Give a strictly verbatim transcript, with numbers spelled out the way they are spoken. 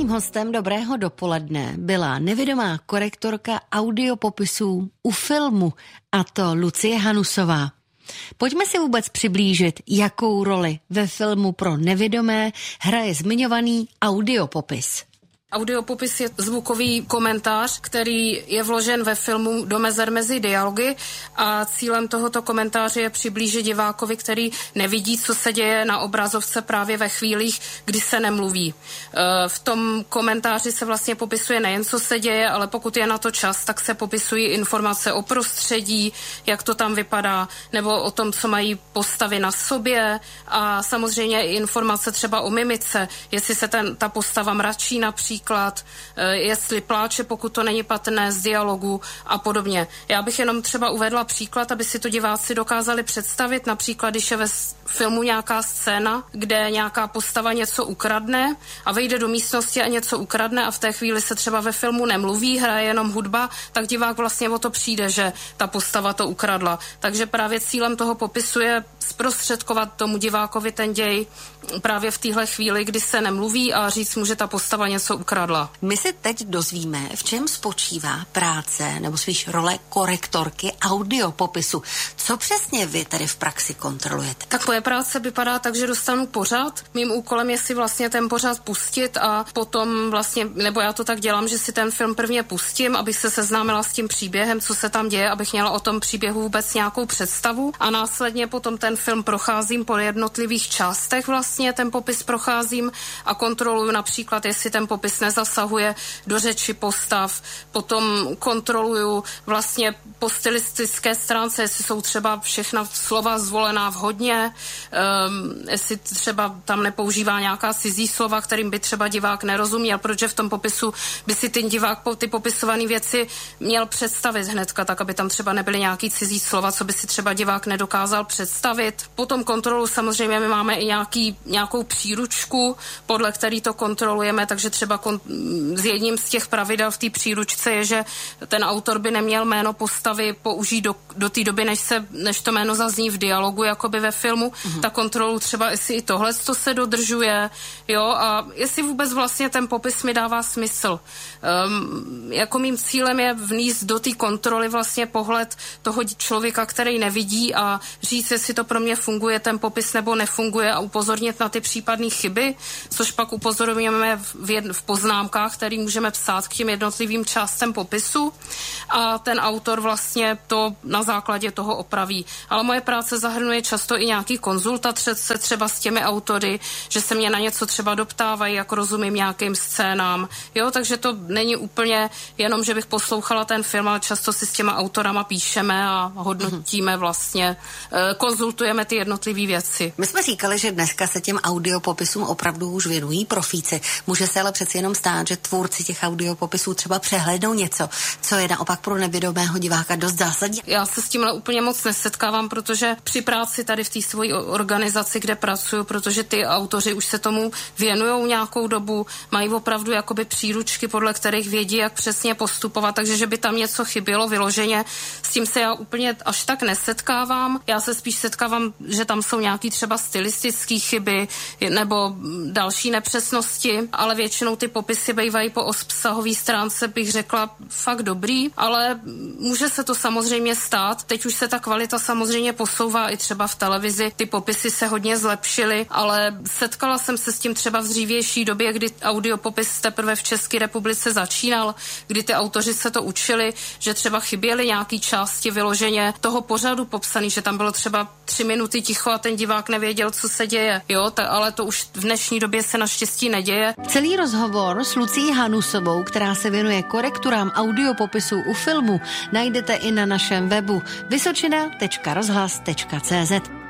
Dnešním hostem Dobrého dopoledne byla nevidomá korektorka audiopopisů u filmu, a to Lucie Hanusová. Pojďme si vůbec přiblížit, jakou roli ve filmu pro nevidomé hraje zmiňovaný audiopopis. Audiopopis je zvukový komentář, který je vložen ve filmu do mezer mezi dialogy a cílem tohoto komentáře je přiblížit divákovi, který nevidí, co se děje na obrazovce právě ve chvílích, kdy se nemluví. V tom komentáři se vlastně popisuje nejen, co se děje, ale pokud je na to čas, tak se popisují informace o prostředí, jak to tam vypadá, nebo o tom, co mají postavy na sobě a samozřejmě i informace třeba o mimice, jestli se ten, ta postava mračí například, jestli pláče, pokud to není patrné z dialogu a podobně. Já bych jenom třeba uvedla příklad, aby si to diváci dokázali představit, například, když je ve filmu nějaká scéna, kde nějaká postava něco ukradne a vejde do místnosti a něco ukradne a v té chvíli se třeba ve filmu nemluví, hraje jenom hudba, tak divák vlastně o to přijde, že ta postava to ukradla. Takže právě cílem toho popisu je zprostředkovat tomu divákovi ten děj právě v téhle chvíli, kdy se nemluví a říct mu, že ta postava něco ukradla. My se teď dozvíme, v čem spočívá práce nebo spíš role korektorky audiopopisu. Co přesně vy tady v praxi kontrolujete? Tak moje práce vypadá tak, že dostanu pořad. Mým úkolem je si vlastně ten pořad pustit a potom vlastně, nebo já to tak dělám, že si ten film prvně pustím, abych se seznámila s tím příběhem, co se tam děje, abych měla o tom příběhu vůbec nějakou představu a následně potom ten film procházím po jednotlivých částech vlastně, ten popis procházím a kontroluju například, jestli ten popis nezasahuje do řeči postav, potom kontroluju vlastně po stylistické stránce, jestli jsou třeba všechna slova zvolená vhodně, um, jestli třeba tam nepoužívá nějaká cizí slova, kterým by třeba divák nerozuměl, protože v tom popisu by si ten divák po ty popisované věci měl představit hnedka, tak aby tam třeba nebyly nějaký cizí slova, co by si třeba divák nedokázal představit. Potom kontrolu samozřejmě my máme i nějaký, nějakou příručku, podle který to kontrolujeme, takže třeba kon- z jedním z těch pravidel v té příručce je, že ten autor by neměl jméno postavy použít do, do té doby, než, se, než to jméno zazní v dialogu, jakoby ve filmu. Mm-hmm. Ta kontrolu třeba, jestli i tohle to se dodržuje, jo, a jestli vůbec vlastně ten popis mi dává smysl. Um, jako mým cílem je vníst do té kontroly vlastně pohled toho člověka, který nevidí a říct, jestli to pro mě funguje ten popis nebo nefunguje a upozornit na ty případné chyby, což pak upozorňujeme v, jed, v poznámkách, které můžeme psát k těm jednotlivým částem popisu a ten autor vlastně to na základě toho opraví. Ale moje práce zahrnuje často i nějaký konzultace se třeba s těmi autory, že se mě na něco třeba doptávají, jak rozumím nějakým scénám. Jo, takže to není úplně jenom, že bych poslouchala ten film, ale často si s těma autorama píšeme a hodnotíme vlastně, konzultujeme ty jednotlivé věci. My jsme říkali, že dneska se těm audiopopisům opravdu už věnují profíci. Může se ale přeci jenom stát, že tvůrci těch audiopopisů třeba přehlédnou něco, co je naopak pro nevidomého diváka dost zásadní. Já se s tímhle úplně moc nesetkávám, protože při práci tady v té svojí organizaci, kde pracuju, protože ty autoři už se tomu věnují nějakou dobu, mají opravdu jakoby příručky, podle kterých vědí, jak přesně postupovat, takže že by tam něco chybělo vyloženě, s tím se já úplně až tak nesetkávám. Já se spíš setkávám, že tam jsou nějaký třeba stylistické chyby nebo další nepřesnosti, ale většinou ty popisy bývají po obsahové stránce, bych řekla, fakt dobrý, ale může se to samozřejmě stát. Teď už se ta kvalita samozřejmě posouvá i třeba v televizi. Ty popisy se hodně zlepšily, ale setkala jsem se s tím třeba v dřívější době, kdy audiopopis teprve v České republice začínal, kdy ty autoři se to učili, že třeba chyběly nějaký části vyloženě toho pořadu popsaný, že tam bylo třeba tři minuty ticho a ten divák nevěděl, co se děje. Jo, ta, ale to už v dnešní době se naštěstí neděje. Celý rozhovor s Lucií Hanusovou, která se věnuje korekturám audiopopisů u filmu, najdete i na našem webu vysočina tečka rozhlas tečka cé zet.